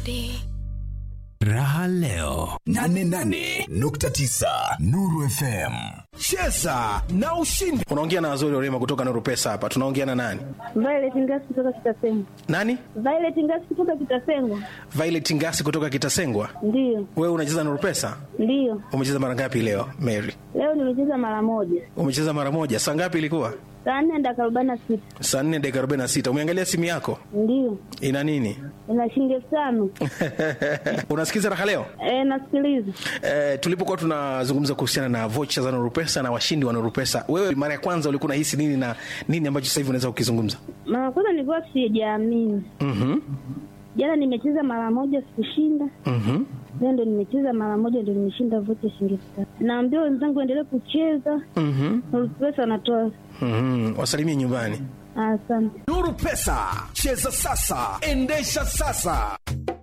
Raha leo 88.9 Nuru FM. Cheza na ushindi. Unaongea na Azori Orema kutoka Nuru Pesa hapa. Tunaongea na nani? Violet Ngasi kutoka Kitasengwa. Nani? Violet Ngasi kutoka Kitasengwa. Violet Ngasi kutoka Kitasengwa? Ndio. Wewe unacheza Nuru Pesa? Ndio. Umecheza mara ngapi leo, Mary? Leo nimecheza mara moja. Umecheza mara moja. Saa ngapi ilikuwa? Saa 4:46. Saa 4:46. Umeangalia simu yako? Ndio. Ina nini? Ina shilingi 5,000. Unasikiza Raha leo? Nasikiliza. Tulipokuwa tunazungumza kuhusiana na voucher za Nuru Pesa na washindi wa Nuru Pesa, wewe mara ya kwanza ulikuwa unahisi nini na nini ambacho sasa hivi unaweza kukizungumza? Mara kwanza nilikuwa sijaamini. Jana nimecheza mara moja sikushinda. Leo ndo nimecheza mara moja ndo nimeshinda voucher shilingi 5,000. Naambia wenzangu endelee kucheza. Nuru Pesa anatoa. Wasalimie nyumbani. Asante. Nuru Pesa, cheza sasa, endesha sasa.